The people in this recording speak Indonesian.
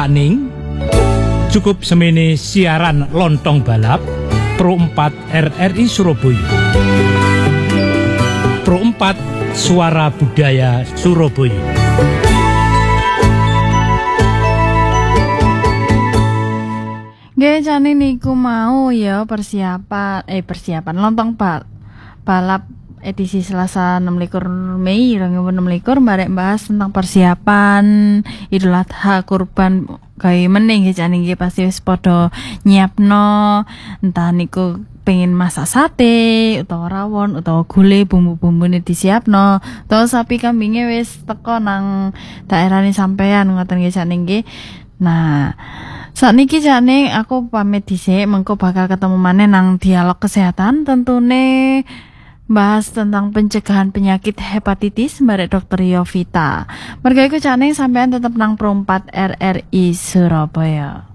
cakning cukup semene siaran lontong balap Pro 4 RRI Surabaya. Pro 4 Suara Budaya Surabaya. Nggih jane niku mau ya persiapan lontong balap edisi Selasa 26 Mei 2026 barek bahas tentang persiapan Idul Adha kurban gawe meneh nggih jane nggih pasti wis padha nyiapno entah niku pengen masak sate utawa rawon utawa gulai bumbu-bumbune disiapno utawa sapi kambinge wis teko nang daerahne sampean ngoten nggih jane nggih. Nah, sakniki jane aku pamit dhisik mengko bakal ketemu maneh nang dialog kesehatan tentune bahas tentang pencegahan penyakit hepatitis barek Dr. Yovita. Merga iku jane sampean tetep nang Pro 4 RRI Surabaya.